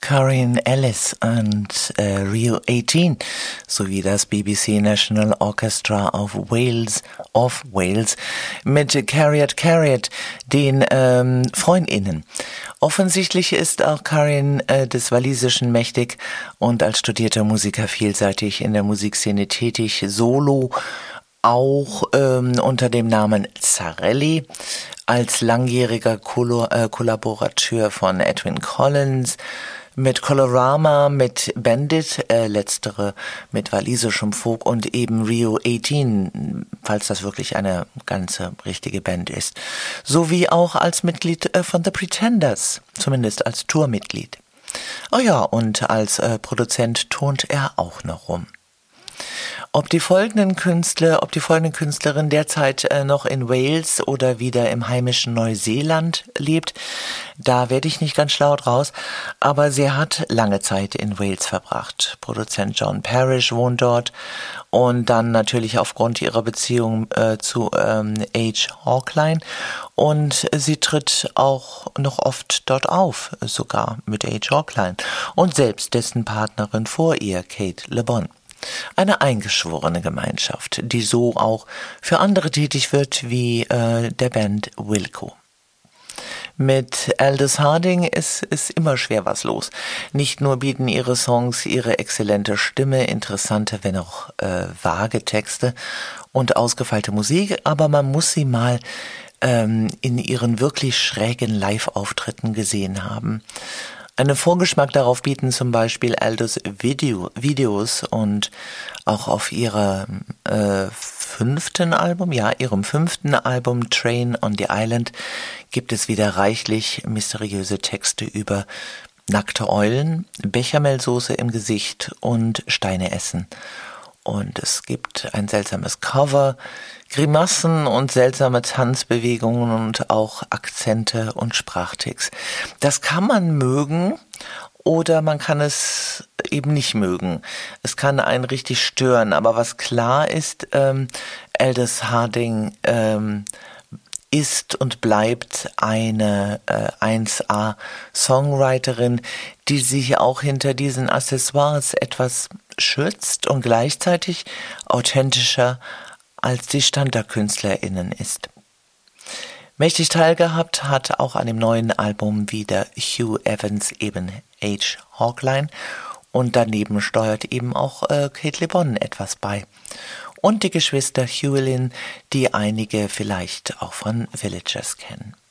Karen Ellis und Rio 18 sowie das BBC National Orchestra of Wales mit Carriot Carriot, den FreundInnen. Offensichtlich ist auch Karen des Walisischen mächtig und als studierter Musiker vielseitig in der Musikszene tätig, solo, auch unter dem Namen Zarelli, als langjähriger Kollaborateur von Edwyn Collins, mit Colorama, mit Bandit, letztere mit walisischem Folk und eben Rio 18, falls das wirklich eine ganze richtige Band ist, sowie auch als Mitglied von The Pretenders, zumindest als Tourmitglied. Oh ja, und als Produzent turnt er auch noch rum. Ob die folgenden Künstlerin derzeit noch in Wales oder wieder im heimischen Neuseeland lebt, da werde ich nicht ganz schlau draus, aber sie hat lange Zeit in Wales verbracht. Produzent John Parrish wohnt dort und dann natürlich aufgrund ihrer Beziehung zu H. Hawkline, und sie tritt auch noch oft dort auf, sogar mit H. Hawkline und selbst dessen Partnerin vor ihr, Kate Le Bon. Eine eingeschworene Gemeinschaft, die so auch für andere tätig wird, wie der Band Wilco. Mit Aldous Harding ist immer schwer was los. Nicht nur bieten ihre Songs ihre exzellente Stimme, interessante, wenn auch vage Texte und ausgefeilte Musik, aber man muss sie mal in ihren wirklich schrägen Live-Auftritten gesehen haben. Einen Vorgeschmack darauf bieten zum Beispiel Aldous Videos, und auch auf ihrem fünften Album Train on the Island gibt es wieder reichlich mysteriöse Texte über nackte Eulen, Bechamelsoße im Gesicht und Steine essen. Und es gibt ein seltsames Cover, Grimassen und seltsame Tanzbewegungen und auch Akzente und Sprachtics. Das kann man mögen oder man kann es eben nicht mögen. Es kann einen richtig stören, aber was klar ist, Aldous Harding ist und bleibt eine 1A-Songwriterin, die sich auch hinter diesen Accessoires etwas schützt und gleichzeitig authentischer als die StandardkünstlerInnen ist. Mächtig teilgehabt hat auch an dem neuen Album wieder Hugh Evans, eben H. Hawkline, und daneben steuert eben auch Kate Le Bon etwas bei. Und die Geschwister Hewlin, die einige vielleicht auch von Villagers kennen.